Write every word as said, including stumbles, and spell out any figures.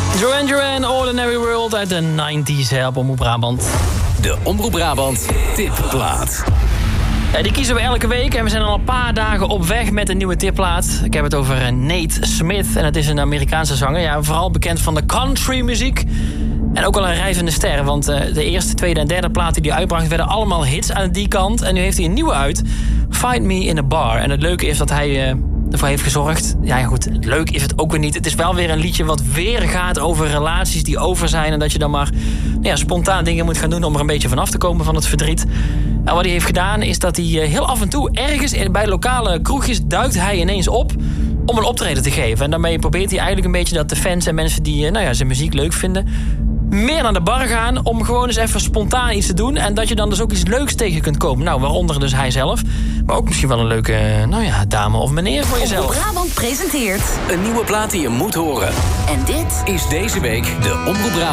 Duran Duran, Ordinary World uit de negentig op Omroep Brabant. De Omroep Brabant tipplaat. Ja, die kiezen we elke week en we zijn al een paar dagen op weg met een nieuwe tipplaat. Ik heb het over Nate Smith en het is een Amerikaanse zanger. Ja, vooral bekend van de countrymuziek. En ook al een reizende ster, want uh, de eerste, tweede en derde plaat die hij uitbracht werden allemaal hits aan die kant. En nu heeft hij een nieuwe uit, Find Me in a Bar. En het leuke is dat hij uh, ervoor heeft gezorgd. Ja goed, leuk is het ook weer niet. Het is wel weer een liedje wat weer gaat over relaties die over zijn. En dat je dan maar nou ja, spontaan dingen moet gaan doen om er een beetje vanaf te komen van het verdriet. En wat hij heeft gedaan is dat hij uh, heel af en toe ergens in, bij lokale kroegjes duikt hij ineens op om een optreden te geven. En daarmee probeert hij eigenlijk een beetje dat de fans en mensen die uh, nou ja, zijn muziek leuk vinden meer naar de bar gaan om gewoon eens even spontaan iets te doen. En dat je dan dus ook iets leuks tegen kunt komen. Nou, waaronder dus hij zelf. Maar ook misschien wel een leuke, nou ja, dame of meneer voor jezelf. Omroep Brabant presenteert Een nieuwe plaat die je moet horen. En dit is deze week de Omroep Brabant